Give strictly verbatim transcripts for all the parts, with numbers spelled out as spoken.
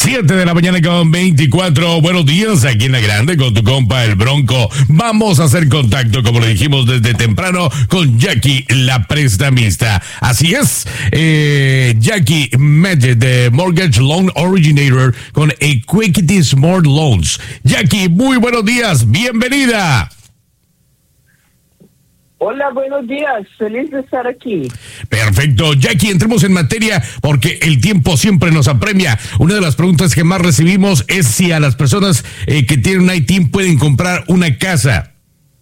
siete de la mañana con veinticuatro. Buenos días, aquí en La Grande con tu compa El Bronco. Vamos a hacer contacto, como lo dijimos desde temprano, con Jackie, la prestamista. Así es, eh, Jackie Medget, de Mortgage Loan Originator con Equity Smart Loans. Jackie, muy buenos días, bienvenida. Hola, buenos días. Feliz de estar aquí. Perfecto. Jackie, entremos en materia porque el tiempo siempre nos apremia. Una de las preguntas que más recibimos es si a las personas eh, que tienen un I T I N pueden comprar una casa.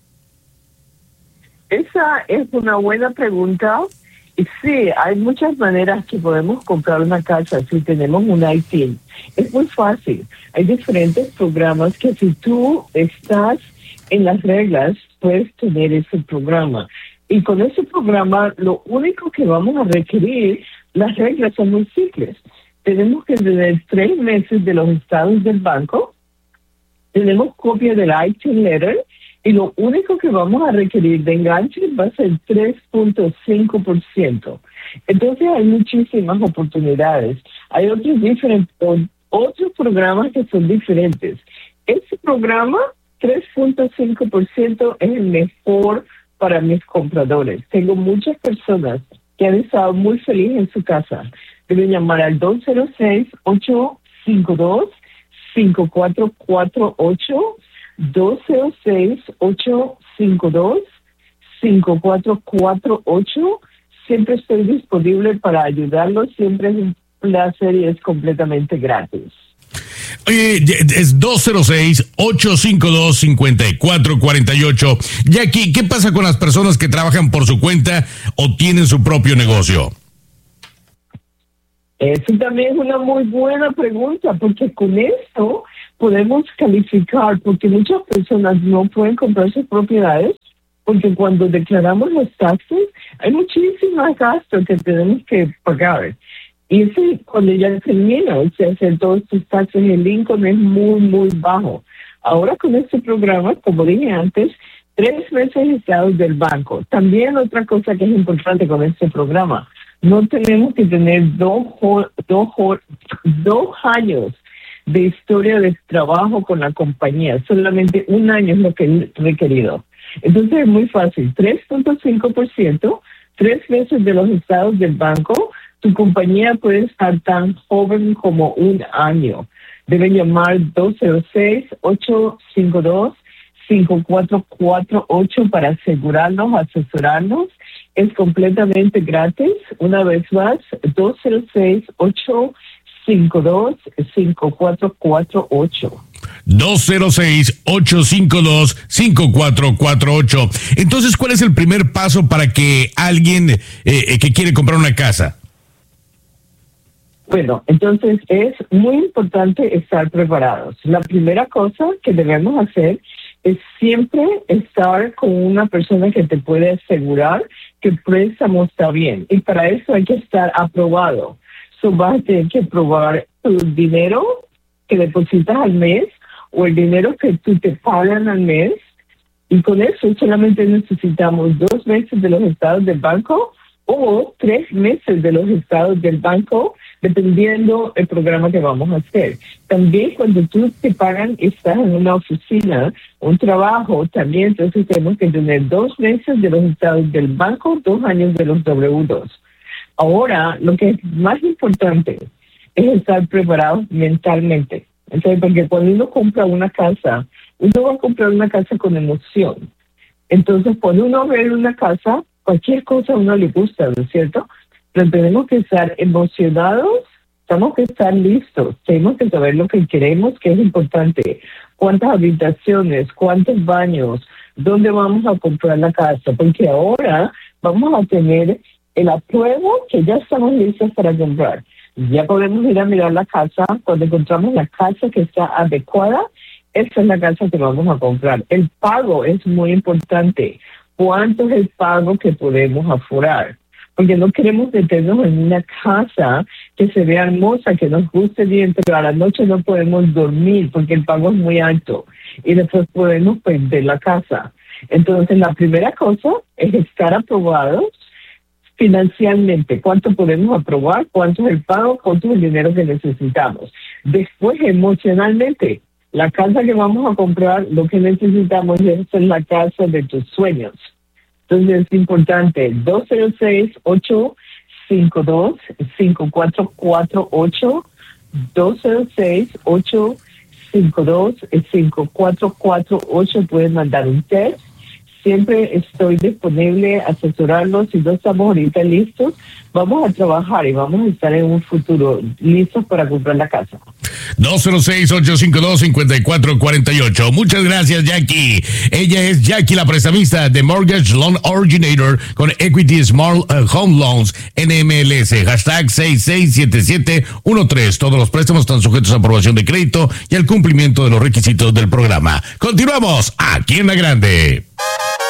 Esa es una buena pregunta. Y sí, hay muchas maneras que podemos comprar una casa si tenemos un I T I N. Es muy fácil. Hay diferentes programas que si tú estás en las reglas, puedes tener ese programa. Y con ese programa, lo único que vamos a requerir, las reglas son muy simples. Tenemos que tener tres meses de los estados del banco, tenemos copia del I T I N letter, y lo único que vamos a requerir de enganche va a ser tres punto cinco por ciento. Entonces hay muchísimas oportunidades. Hay otros diferentes, otros programas que son diferentes. Este programa tres punto cinco por ciento es el mejor para mis compradores. Tengo muchas personas que han estado muy felices en su casa. Deben llamar al dos cero seis, ocho cinco dos, cinco cuatro cuatro ocho, dos cero seis, ocho cinco dos, cinco cuatro cuatro ocho. Siempre estoy disponible para ayudarlos. Siempre es un placer y es completamente gratis. Oye, es dos cero seis, ocho cinco dos, cinco cuatro cuatro ocho. Jackie, ¿qué pasa con las personas que trabajan por su cuenta o tienen su propio negocio? Eso también es una muy buena pregunta, porque con esto podemos calificar, porque muchas personas no pueden comprar sus propiedades, porque cuando declaramos los taxes, hay muchísimos gastos que tenemos que pagar. Y ese, cuando ya termina, o sea, hacer todos tus taxes, el income es muy, muy bajo. Ahora con este programa, como dije antes, tres meses estados del banco. También otra cosa que es importante con este programa, no tenemos que tener dos, dos, dos años de historia de trabajo con la compañía. Solamente un año es lo que es requerido. Entonces es muy fácil. tres punto cinco por ciento, tres meses de los estados del banco. Tu compañía puede estar tan joven como un año. Deben llamar dos cero seis, ocho cinco dos, cinco cuatro cuatro ocho para asegurarnos, asesorarnos. Es completamente gratis. Una vez más, dos cero seis, ocho cinco dos, cinco cuatro cuatro ocho. dos cero seis, ocho cinco dos, cinco cuatro cuatro ocho. Entonces, ¿cuál es el primer paso para que alguien eh, que quiere comprar una casa? Bueno, entonces es muy importante estar preparados. La primera cosa que debemos hacer es siempre estar con una persona que te puede asegurar que el préstamo está bien. Y para eso hay que estar aprobado. So, vas a tener que probar tu dinero que depositas al mes o el dinero que tú te pagan al mes. Y con eso solamente necesitamos dos meses de los estados del banco o tres meses de los estados del banco, dependiendo del programa que vamos a hacer. También cuando tú te pagan, estás en una oficina, un trabajo, también entonces tenemos que tener dos meses de los estados del banco, dos años de los W dos. Ahora, lo que es más importante es estar preparados mentalmente. Entonces, porque cuando uno compra una casa, uno va a comprar una casa con emoción. Entonces, cuando uno ve una casa, cualquier cosa a uno le gusta, ¿no es cierto? Pero tenemos que estar emocionados, tenemos que estar listos, tenemos que saber lo que queremos, que es importante. Cuántas habitaciones, cuántos baños, dónde vamos a comprar la casa, porque ahora vamos a tener el apruebo que ya estamos listos para comprar. Ya podemos ir a mirar la casa, cuando encontramos la casa que está adecuada, esa es la casa que vamos a comprar. El pago es muy importante. ¿Cuánto es el pago que podemos aforar? Porque no queremos meternos en una casa que se vea hermosa, que nos guste bien, pero a la noche no podemos dormir porque el pago es muy alto y después podemos perder la casa. Entonces, la primera cosa es estar aprobados, financieramente, cuánto podemos aprobar, cuánto es el pago, cuánto es el dinero que necesitamos. Después, emocionalmente, la casa que vamos a comprar, lo que necesitamos es hacer la casa de tus sueños. Entonces es importante, dos cero seis, ocho cinco dos, cinco cuatro cuatro ocho, dos cero seis, ocho cinco dos, cinco cuatro cuatro ocho, pueden mandar un test. Siempre estoy disponible a asesorarlos. Si no estamos ahorita listos, vamos a trabajar y vamos a estar en un futuro listos para comprar la casa. dos cero seis, ocho cinco dos, cinco cuatro cuatro ocho. Muchas gracias, Jackie. Ella es Jackie, la prestamista de Mortgage Loan Originator con Equity Small uh, Home Loans N M L S. Hashtag seis seis siete siete uno tres. Todos los préstamos están sujetos a aprobación de crédito y al cumplimiento de los requisitos del programa. Continuamos aquí en La Grande.